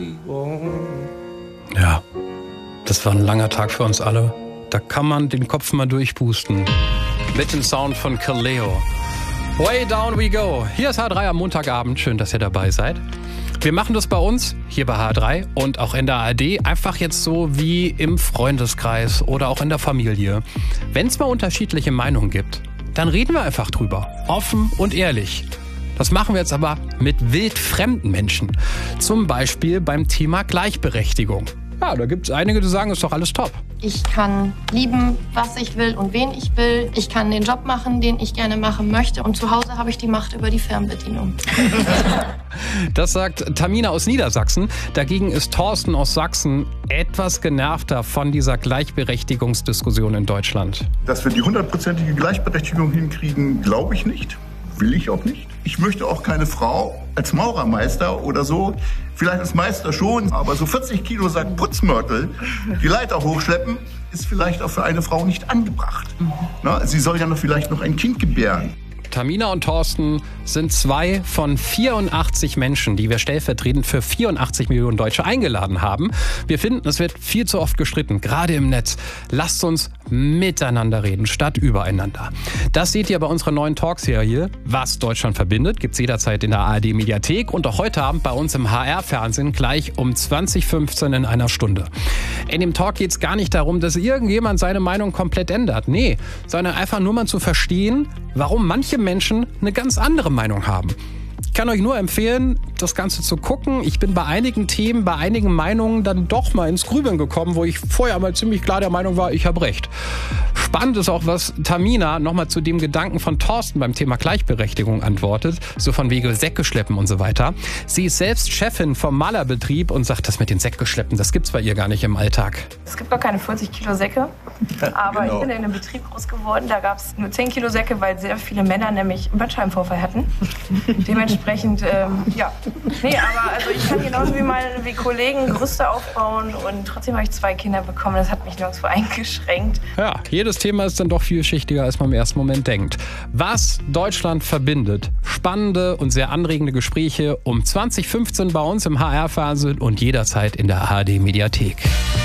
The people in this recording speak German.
Ja, das war ein langer Tag für uns alle. Da kann man den Kopf mal durchpusten. Mit dem Sound von Kaleo. Way down we go. Hier ist H3 am Montagabend. Schön, dass ihr dabei seid. Wir machen das bei uns, hier bei H3 und auch in der ARD, einfach jetzt so wie im Freundeskreis oder auch in der Familie. Wenn es mal unterschiedliche Meinungen gibt, dann reden wir einfach drüber. Offen und ehrlich. Das machen wir jetzt aber mit wildfremden Menschen. Zum Beispiel beim Thema Gleichberechtigung. Ja, da gibt es einige, die sagen, ist doch alles top. Ich kann lieben, was ich will und wen ich will. Ich kann den Job machen, den ich gerne machen möchte. Und zu Hause habe ich die Macht über die Fernbedienung. Das sagt Tamina aus Niedersachsen. Dagegen ist Thorsten aus Sachsen etwas genervter von dieser Gleichberechtigungsdiskussion in Deutschland. Dass wir die 100%ige Gleichberechtigung hinkriegen, glaube ich nicht. Will ich auch nicht. Ich möchte auch keine Frau als Maurermeister oder so. Vielleicht als Meister schon, aber so 40 Kilo Sack Putzmörtel, die Leiter hochschleppen, ist vielleicht auch für eine Frau nicht angebracht. Na, sie soll ja vielleicht noch ein Kind gebären. Tamina und Thorsten sind 2 von 84 Menschen, die wir stellvertretend für 84 Millionen Deutsche eingeladen haben. Wir finden, es wird viel zu oft gestritten, gerade im Netz. Lasst uns miteinander reden, statt übereinander. Das seht ihr bei unserer neuen Talkserie, Was Deutschland verbindet. Gibt's jederzeit in der ARD-Mediathek und auch heute Abend bei uns im HR-Fernsehen gleich um 20:15 in einer Stunde. In dem Talk geht's gar nicht darum, dass irgendjemand seine Meinung komplett ändert. Nee, sondern einfach nur mal zu verstehen, warum manche Menschen eine ganz andere Meinung haben. Ich kann euch nur empfehlen, das Ganze zu gucken. Ich bin bei einigen Themen, bei einigen Meinungen dann doch mal ins Grübeln gekommen, wo ich vorher mal ziemlich klar der Meinung war, ich habe recht. Spannend ist auch, was Tamina nochmal zu dem Gedanken von Thorsten beim Thema Gleichberechtigung antwortet, so von wegen Säcke schleppen und so weiter. Sie ist selbst Chefin vom Malerbetrieb und sagt, das mit den Säcke schleppen, das gibt's bei ihr gar nicht im Alltag. Es gibt gar keine 40 Kilo Säcke, aber genau. Ich bin in einem Betrieb groß geworden, da gab es nur 10 Kilo Säcke, weil sehr viele Männer nämlich einen Bandscheibenvorfall hatten. Dementsprechend, ja. Nee, aber also ich kann genauso wie Kollegen Gerüste aufbauen und trotzdem habe ich 2 Kinder bekommen, das hat mich nirgendwo eingeschränkt. Ja, jedes Thema ist dann doch vielschichtiger, als man im ersten Moment denkt. Was Deutschland verbindet. Spannende und sehr anregende Gespräche um 20:15 bei uns im HR-Fernsehen und jederzeit in der ARD-Mediathek.